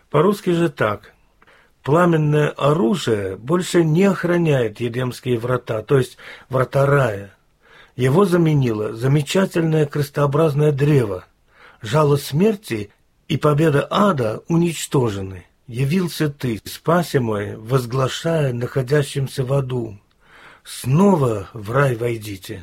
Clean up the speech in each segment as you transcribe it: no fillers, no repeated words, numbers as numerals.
По-русски же так. Пламенное оружие больше не охраняет Едемские врата, то есть врата рая. Его заменило замечательное крестообразное древо. Жало смерти и победа ада уничтожены. Явился ты, спаси мой, возглашая находящимся в аду. Снова в рай войдите.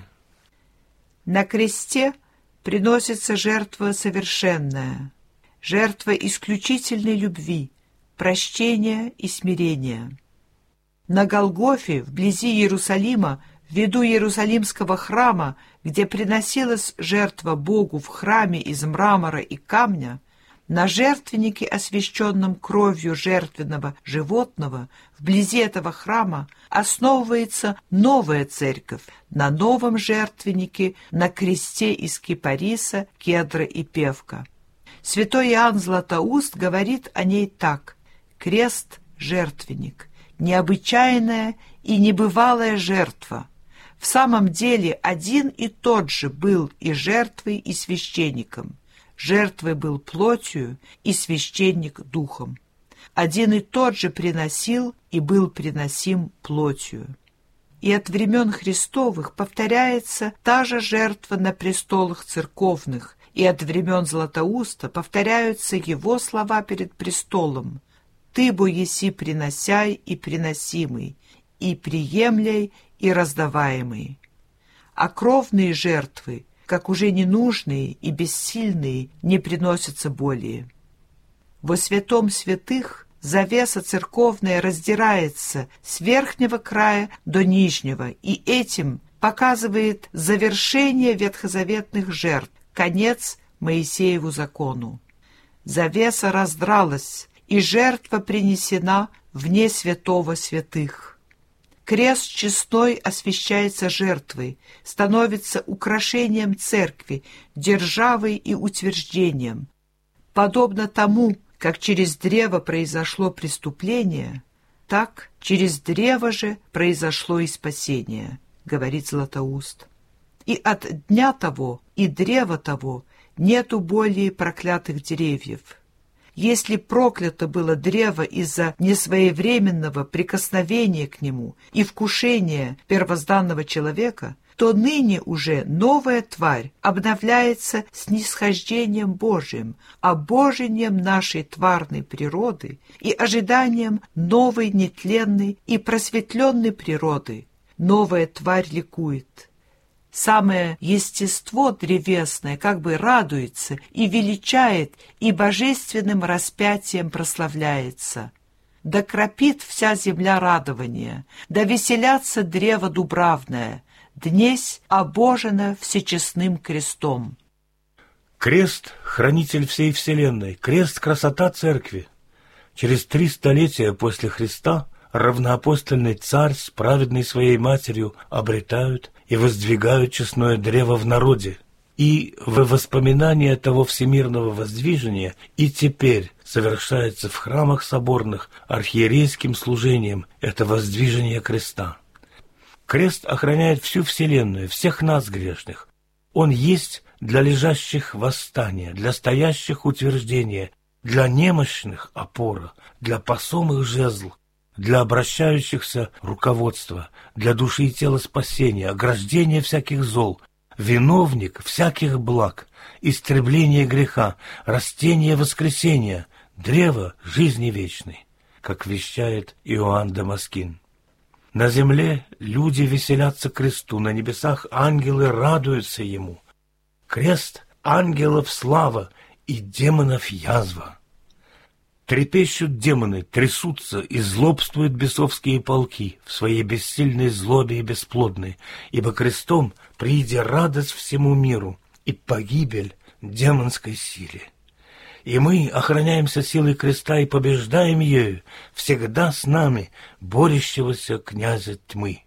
На кресте приносится жертва совершенная, жертва исключительной любви, прощения и смирения. На Голгофе, вблизи Иерусалима, в виду Иерусалимского храма, где приносилась жертва Богу в храме из мрамора и камня, на жертвеннике, освященном кровью жертвенного животного, вблизи этого храма основывается новая церковь на новом жертвеннике на кресте из кипариса, кедра и певка. Святой Иоанн Златоуст говорит о ней так: «Крест-жертвенник, необычайная и небывалая жертва. В самом деле один и тот же был и жертвой, и священником. Жертвой был плотью, и священник духом. Один и тот же приносил и был приносим плотью». И от времен Христовых повторяется та же жертва на престолах церковных, и от времен Златоуста повторяются его слова перед престолом: «Ты бо еси приносяй и приносимый, и приемляй и раздаваемый». А кровные жертвы, как уже ненужные и бессильные, не приносятся более. Во святом святых завеса церковная раздирается с верхнего края до нижнего, и этим показывает завершение ветхозаветных жертв, конец Моисееву закону. Завеса раздралась, и жертва принесена вне святого святых. Крест честной освящается жертвой, становится украшением церкви, державой и утверждением. Подобно тому, как через древо произошло преступление, так через древо же произошло и спасение, говорит Златоуст. И от дня того, и древа того нету более проклятых деревьев. Если проклято было древо из-за несвоевременного прикосновения к нему и вкушения первозданного человека, то ныне уже новая тварь обновляется снисхождением Божиим, обожением нашей тварной природы и ожиданием новой нетленной и просветленной природы. Новая тварь ликует. Самое естество древесное как бы радуется и величает, и божественным распятием прославляется. Да кропит вся земля радование, да веселятся древо дубравное, днесь обожено всечестным крестом. Крест — хранитель всей вселенной, крест — красота церкви. Через 3 столетия после Христа равноапостольный царь с праведной своей матерью обретают и воздвигают честное древо в народе. И в воспоминание того всемирного воздвижения и теперь совершается в храмах соборных архиерейским служением это воздвижение креста. Крест охраняет всю вселенную, всех нас грешных. Он есть для лежащих восстание, для стоящих утверждение, для немощных опора, для посомых жезл, для обращающихся руководства, для души и тела спасения, ограждения всяких зол, виновник всяких благ, истребление греха, растение воскресения, древо жизни вечной, как вещает Иоанн Дамаскин. На земле люди веселятся кресту, на небесах ангелы радуются ему. Крест — ангелов слава и демонов язва. Трепещут демоны, трясутся и злобствуют бесовские полки в своей бессильной злобе и бесплодной, ибо крестом прииде радость всему миру и погибель демонской силе. И мы охраняемся силой креста и побеждаем ею всегда с нами борющегося князя тьмы.